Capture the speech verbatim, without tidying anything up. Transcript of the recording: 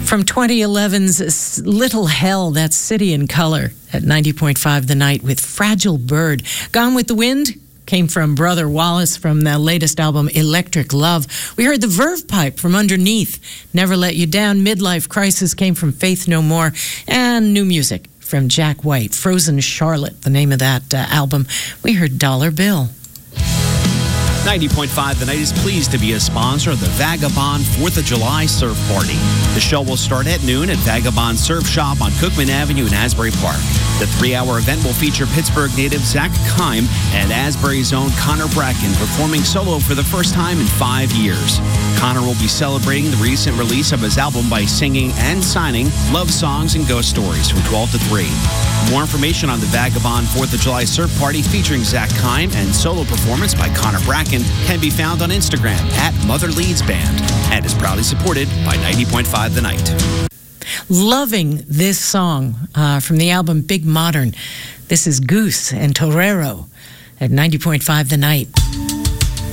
From twenty eleven's Little Hell, that's City in Color at ninety point five The Night with Fragile Bird. Gone with the Wind came from Brother Wallace from the latest album Electric Love. We heard the Verve Pipe from Underneath, Never Let You Down. Midlife Crisis came from Faith No More. And new music from Jack White, Frozen Charlotte, the name of that uh, album. We heard Dollar Bill. ninety point five The Night is pleased to be a sponsor of the Vagabond fourth of July Surf Party. The show will start at noon at Vagabond Surf Shop on Cookman Avenue in Asbury Park. The three-hour event will feature Pittsburgh native Zach Kime and Asbury's own Connor Bracken performing solo for the first time in five years. Connor will be celebrating the recent release of his album by singing and signing love songs and ghost stories from twelve to three. More information on the Vagabond fourth of July Surf Party featuring Zach Kime and solo performance by Connor Bracken can be found on Instagram at Mother Leeds Band and is proudly supported by ninety point five The Night. Loving this song uh, from the album Big Modern. This is Goose and Torero at ninety point five The Night.